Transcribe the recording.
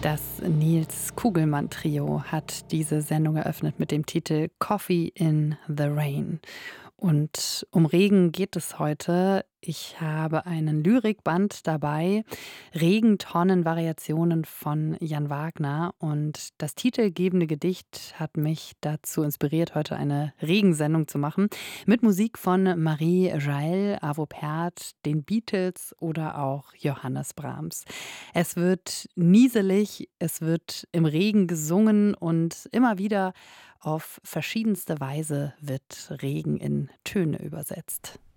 Das Nils Kugelmann Trio hat diese Sendung eröffnet mit dem Titel „Coffee in the Rain“. Und um Regen geht es heute. Ich habe einen Lyrikband dabei, „Regentonnen-Variationen“ von Jan Wagner. Und das titelgebende Gedicht hat mich dazu inspiriert, heute eine Regensendung zu machen mit Musik von Marie Jael, Arvo Pärt, den Beatles oder auch Johannes Brahms. Es wird nieselig, es wird im Regen gesungen und immer wieder auf verschiedenste Weise wird Regen in Töne übersetzt.